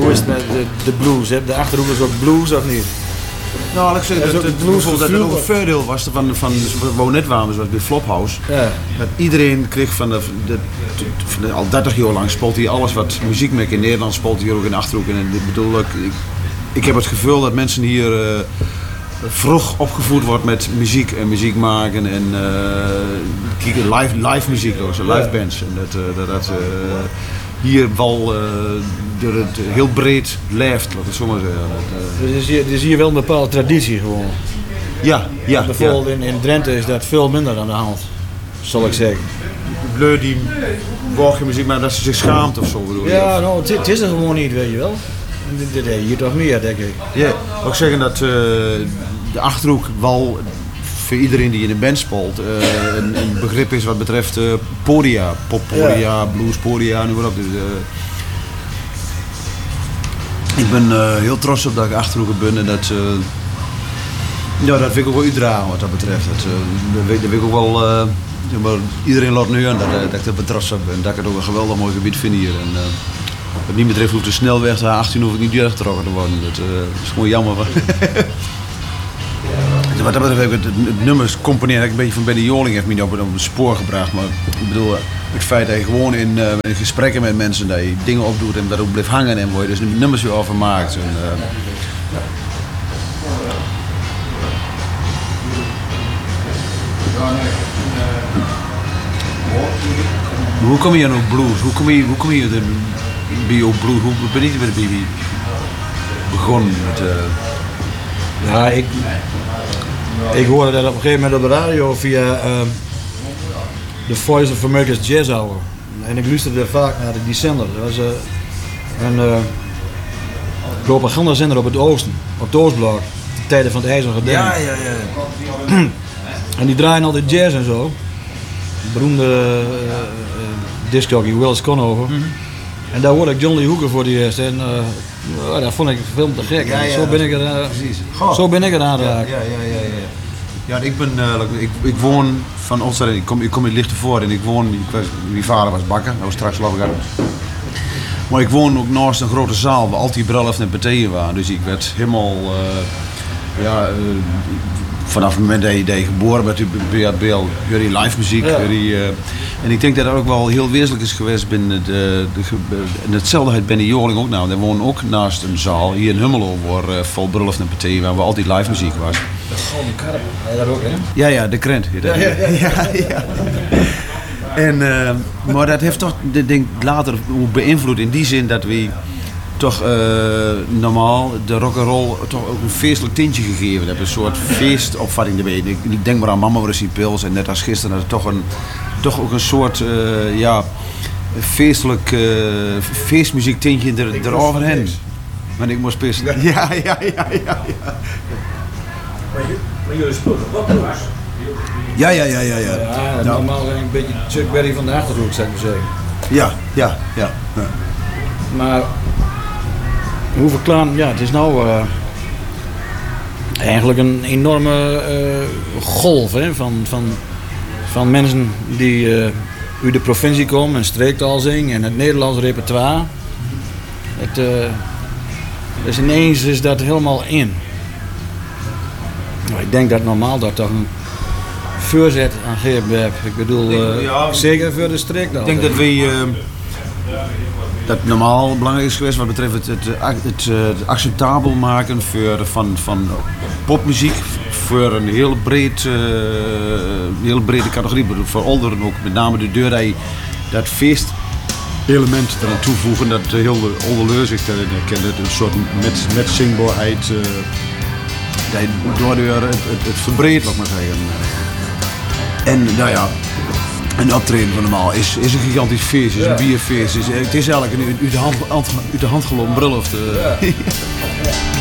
Hoe is het met de blues? Hè? De Achterhoek is ook blues of niet? Nou, ik zeg dat het ook een voordeel was van waar we net waren, zoals bij Flophouse. Ja. Dat iedereen kreeg van al 30 jaar lang speelt hij alles wat muziek maakt in Nederland, speelt hij ook in de Achterhoek. En ik bedoel, ik heb het gevoel dat mensen hier vroeg opgevoed wordt met muziek en muziek maken en live muziek ook, zo live bands. En dat hier wel door het heel breed leeft, laat ik het zo maar zeggen. Dus hier wel een bepaalde traditie gewoon. Ja. Bijvoorbeeld in Drenthe is dat veel minder aan de hand, zal ik zeggen. Bleu die woog je muziek, maar dat ze zich schaamt of zo bedoel je? Ja, nou, het is er gewoon niet, weet je wel. Dit hier toch meer, denk ik. Ja, ik wil zeggen dat de Achterhoek wel voor iedereen die in een band speelt een begrip is wat betreft podia, poppodia, bluespodia, noem maar op. Dus, ik ben heel trots op dat ik Achterhoeker ben en dat vind ik ook wel uitdragen wat dat betreft. Dat weet ik ook wel. Maar iedereen laat nu aan dat ik er trots op ben. Dat ik het ook een geweldig mooi gebied vind hier. En, wat niet betreft hoeft de snelweg de A18 hoef ik niet doorgetrokken te worden. Dat is gewoon jammer. Wat dat betreft heb ik het nummers componeren een beetje van Benny Joling heeft me op het spoor gebracht. Maar ik bedoel, het feit dat je gewoon in gesprekken met mensen dat je dingen opdoet en dat ook blijft hangen en waar je dus nummers weer over maakt. En, Hoe kom je aan ook blues? Hoe kom je bij jouw blues? Hoe ben je bij begonnen met? Ja, ik hoorde dat op een gegeven moment op de radio via The Voice of America's Jazz Hour. En ik luisterde vaak naar die zender. Dat was een propagandazender op het oosten, op het Oostblok. De tijden van het IJzeren Gordijn. Ja. En die draaien altijd jazz en zo. Beroemde discjockey Wills Conover. En daar hoorde ik John Lee Hooker voor die eerst. En dat vond ik veel te gek. Ja, Zo ben ik er aanraakt. Ja, ik woon van Oosterend. Ik kom in Lichtenvoort en mijn vader was bakker, dat was straks Lafgaard. Maar ik woon ook naast een grote zaal waar altijd bruiloft en partijen waren. Dus ik werd helemaal, vanaf het moment dat je geboren werd, hoor je live muziek. Ja. En ik denk dat dat ook wel heel wezenlijk is geweest binnen en hetzelfde uit Benny Joling ook nou. We wonen ook naast een zaal hier in Hummelo waar vol bruiloft en partijen waar altijd live muziek was. De Gouden Karp, dat ook hè? Ja, de krent. Ja. En, maar dat heeft toch, denk ik, later beïnvloed in die zin dat we toch normaal de rock'n'roll toch ook een feestelijk tintje gegeven hebben. Een soort feestopvatting erbij. Ik denk maar aan Mama Russie Pils en net als gisteren dat het toch ook een soort feestelijk feestmuziek tintje eroverheen. Maar ik moest pissen. Ja. Maar jullie speelden wat blues? Ja. Normaal ben ik een beetje Chuck Berry van de Achterhoek, zou ik maar zeggen. Ja. Maar hoe verklaren, het is nou eigenlijk een enorme golf hè, van mensen die uit de provincie komen en streektaal zingen en het Nederlands repertoire. Dus ineens is dat helemaal in. Nou, ik denk dat normaal dat toch een voorzet aan gegeven heb. Ik bedoel, zeker voor de streektaal. Ik denk dat we dat normaal belangrijk is geweest wat betreft het acceptabel maken van popmuziek voor een heel brede categorie. Voor ouderen ook, met name de deur dat je dat feestelement eraan toevoegen, dat de hele oude zich kent, een soort met zingbaarheid, door het verbreedt, laat maar zeggen. En nou ja, een optreden van normaal is een gigantisch feest, is een bierfeest. Het is eigenlijk een uit de hand gelopen bruiloft.